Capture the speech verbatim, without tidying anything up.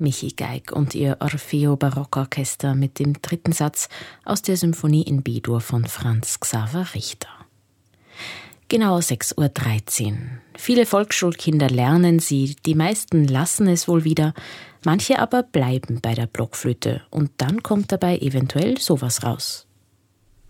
Michi Geig und ihr Orfeo Barockorchester mit dem dritten Satz aus der Symphonie in B-Dur von Franz Xaver Richter. Genau sechs Uhr dreizehn. Viele Volksschulkinder lernen sie, die meisten lassen es wohl wieder, manche aber bleiben bei der Blockflöte und dann kommt dabei eventuell sowas raus.